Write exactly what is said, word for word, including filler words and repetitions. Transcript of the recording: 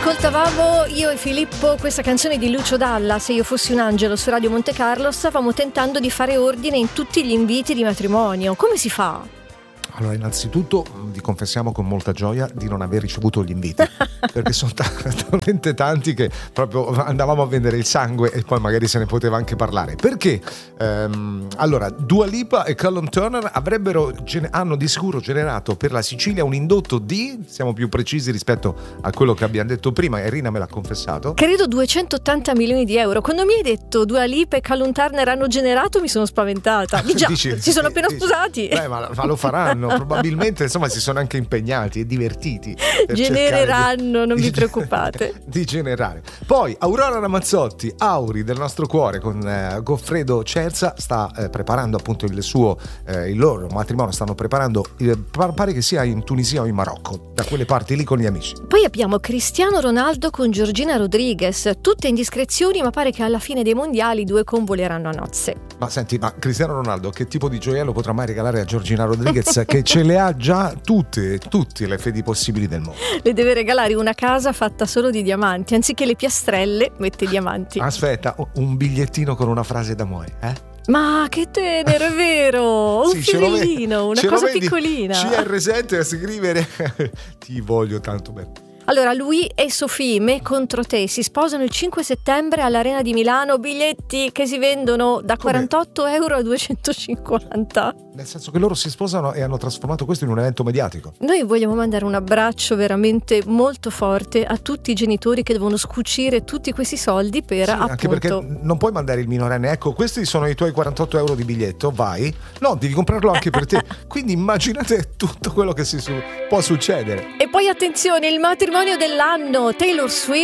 Ascoltavamo io e Filippo questa canzone di Lucio Dalla, Se io fossi un angelo, su Radio Monte Carlo. Stavamo tentando di fare ordine in tutti gli inviti di matrimonio. Come si fa? Allora, innanzitutto vi confessiamo con molta gioia di non aver ricevuto gli inviti perché sono t- talmente tanti che proprio andavamo a vendere il sangue e poi magari se ne poteva anche parlare. Perché ehm, allora Dua Lipa e Callum Turner avrebbero gen- hanno di sicuro generato per la Sicilia un indotto di, siamo più precisi rispetto a quello che abbiamo detto prima, Irina me l'ha confessato, credo duecentottanta milioni di euro. Quando mi hai detto Dua Lipa e Callum Turner hanno generato, mi sono spaventata. Di già, Dici, si sono appena dici, sposati. Beh, ma, ma lo faranno. Probabilmente insomma si sono anche impegnati e divertiti per genereranno, di, non vi di, preoccupate di generare. Poi Aurora Ramazzotti, Auri del nostro cuore, con eh, Goffredo Cerza sta eh, preparando appunto il suo eh, il loro matrimonio, stanno preparando eh, pare che sia in Tunisia o in Marocco, da quelle parti lì con gli amici. Poi abbiamo Cristiano Ronaldo con Georgina Rodriguez, tutte indiscrezioni, ma pare che alla fine dei mondiali i due convoleranno a nozze. Ma senti, ma Cristiano Ronaldo che tipo di gioiello potrà mai regalare a Georgina Rodriguez che ce le ha già tutte, tutte le fedi possibili del mondo? Le deve regalare una casa fatta solo di diamanti, anziché le piastrelle mette diamanti. Aspetta, un bigliettino con una frase d'amore, eh? Ma che tenero, è vero, un sì, fiorellino, una cosa vedi, piccolina. C R sette a scrivere ti voglio tanto bene. Allora, lui e Sophie, me contro te, si sposano il cinque settembre all'Arena di Milano, biglietti che si vendono da quarantotto euro a duecentocinquanta. Nel senso che loro si sposano e hanno trasformato questo in un evento mediatico. Noi vogliamo mandare un abbraccio veramente molto forte a tutti i genitori che devono scucire tutti questi soldi per sì, appunto... anche perché non puoi mandare il minorenne, ecco, questi sono i tuoi quarantotto euro di biglietto, vai. No, devi comprarlo anche per te. Quindi immaginate tutto quello che si su- può succedere. E poi attenzione, il matrimonio dell'anno, Taylor Swift